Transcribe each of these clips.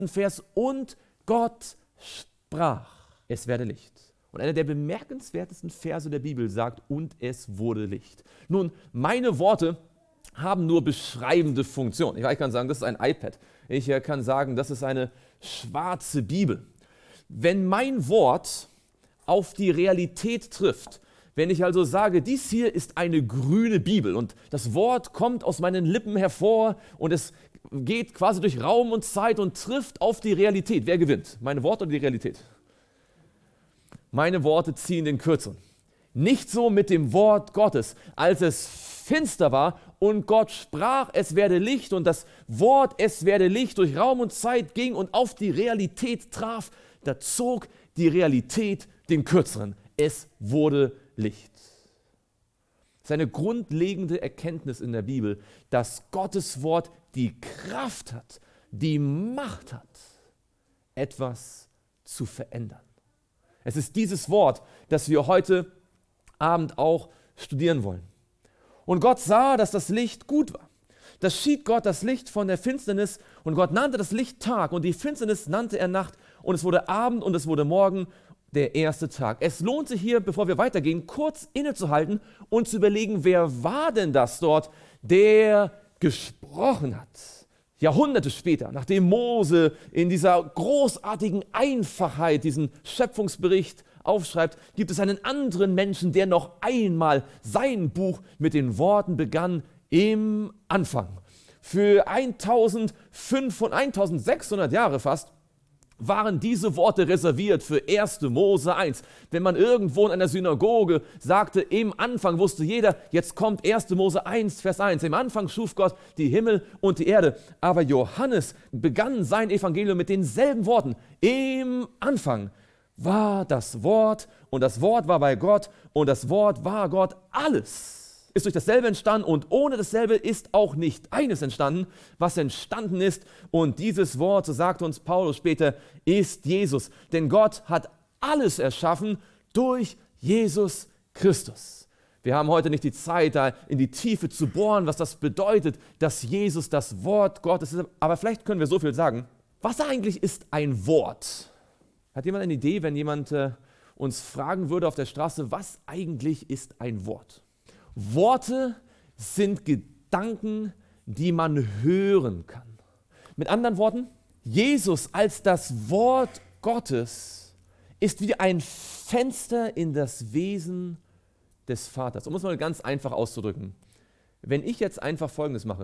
Vers, und Gott sprach, es werde Licht. Und einer der bemerkenswertesten Verse der Bibel sagt, und es wurde Licht. Nun, meine Worte haben nur beschreibende Funktion. Ich kann sagen, das ist ein iPad. Ich kann sagen, das ist eine schwarze Bibel. Wenn mein Wort auf die Realität trifft, wenn ich also sage, dies hier ist eine grüne Bibel und das Wort kommt aus meinen Lippen hervor und es geht quasi durch Raum und Zeit und trifft auf die Realität. Wer gewinnt? Meine Worte oder die Realität? Meine Worte ziehen den Kürzeren. Nicht so mit dem Wort Gottes. Als es finster war und Gott sprach, es werde Licht, und das Wort, es werde Licht, durch Raum und Zeit ging und auf die Realität traf, da zog die Realität den Kürzeren. Es wurde Licht. Das ist eine grundlegende Erkenntnis in der Bibel, dass Gottes Wort die Kraft hat, die Macht hat, etwas zu verändern. Es ist dieses Wort, das wir heute Abend auch studieren wollen. Und Gott sah, dass das Licht gut war. Da schied Gott das Licht von der Finsternis, und Gott nannte das Licht Tag und die Finsternis nannte er Nacht, und es wurde Abend und es wurde Morgen, der erste Tag. Es lohnt sich hier, bevor wir weitergehen, kurz innezuhalten und zu überlegen, wer war denn das dort, der gesprochen hat? Jahrhunderte später, nachdem Mose in dieser großartigen Einfachheit diesen Schöpfungsbericht aufschreibt, gibt es einen anderen Menschen, der noch einmal sein Buch mit den Worten begann: im Anfang. Für 1600 Jahre fast waren diese Worte reserviert für 1. Mose 1. Wenn man irgendwo in einer Synagoge sagte, im Anfang, wusste jeder, jetzt kommt 1. Mose 1, Vers 1. Im Anfang schuf Gott die Himmel und die Erde. Aber Johannes begann sein Evangelium mit denselben Worten: im Anfang war das Wort, und das Wort war bei Gott, und das Wort war Gott. Alles ist durch dasselbe entstanden, und ohne dasselbe ist auch nicht eines entstanden, was entstanden ist. Und dieses Wort, so sagt uns Paulus später, ist Jesus. Denn Gott hat alles erschaffen durch Jesus Christus. Wir haben heute nicht die Zeit, da in die Tiefe zu bohren, was das bedeutet, dass Jesus das Wort Gottes ist. Aber vielleicht können wir so viel sagen. Was eigentlich ist ein Wort? Hat jemand eine Idee, wenn jemand uns fragen würde auf der Straße, was eigentlich ist ein Wort? Worte sind Gedanken, die man hören kann. Mit anderen Worten, Jesus als das Wort Gottes ist wie ein Fenster in das Wesen des Vaters. Um es mal ganz einfach auszudrücken. Wenn ich jetzt einfach Folgendes mache.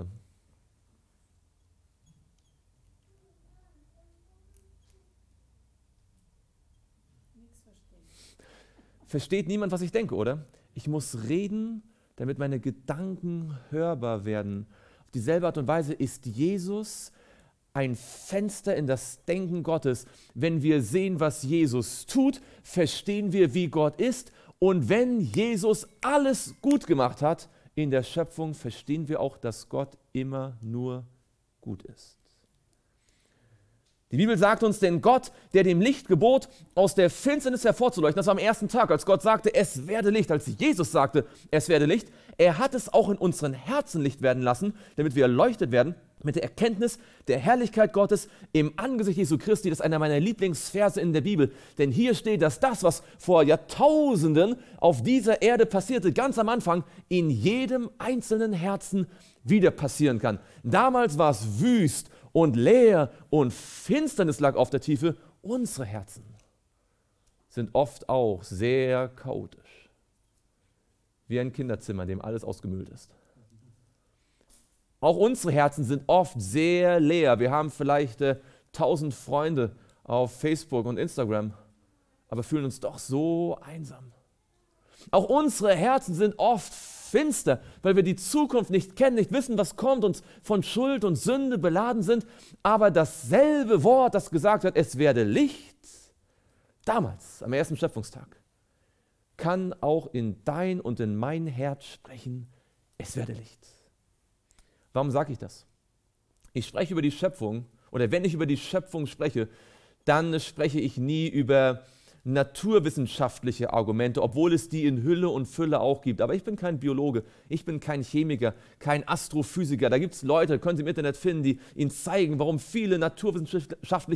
Versteht niemand, was ich denke, oder? Ich muss reden, damit meine Gedanken hörbar werden. Auf dieselbe Art und Weise ist Jesus ein Fenster in das Denken Gottes. Wenn wir sehen, was Jesus tut, verstehen wir, wie Gott ist. Und wenn Jesus alles gut gemacht hat in der Schöpfung, verstehen wir auch, dass Gott immer nur gut ist. Die Bibel sagt uns, denn Gott, der dem Licht gebot, aus der Finsternis hervorzuleuchten, das war am ersten Tag, als Gott sagte, es werde Licht, als Jesus sagte, es werde Licht, er hat es auch in unseren Herzen Licht werden lassen, damit wir erleuchtet werden mit der Erkenntnis der Herrlichkeit Gottes im Angesicht Jesu Christi. Das ist einer meiner Lieblingsverse in der Bibel, denn hier steht, dass das, was vor Jahrtausenden auf dieser Erde passierte, ganz am Anfang in jedem einzelnen Herzen wieder passieren kann. Damals war es wüst und leer und Finsternis lag auf der Tiefe. Unsere Herzen sind oft auch sehr chaotisch. Wie ein Kinderzimmer, in dem alles ausgemüllt ist. Auch unsere Herzen sind oft sehr leer. Wir haben vielleicht 1000 Freunde auf Facebook und Instagram, aber fühlen uns doch so einsam. Auch unsere Herzen sind oft finster, weil wir die Zukunft nicht kennen, nicht wissen, was kommt, uns von Schuld und Sünde beladen sind. Aber dasselbe Wort, das gesagt hat, es werde Licht, damals, am ersten Schöpfungstag, kann auch in dein und in mein Herz sprechen, es werde Licht. Warum sage ich das? Ich spreche über die Schöpfung, oder wenn ich über die Schöpfung spreche, dann spreche ich nie über naturwissenschaftliche Argumente, obwohl es die in Hülle und Fülle auch gibt. Aber ich bin kein Biologe, ich bin kein Chemiker, kein Astrophysiker. Da gibt es Leute, können Sie im Internet finden, die Ihnen zeigen, warum viele naturwissenschaftliche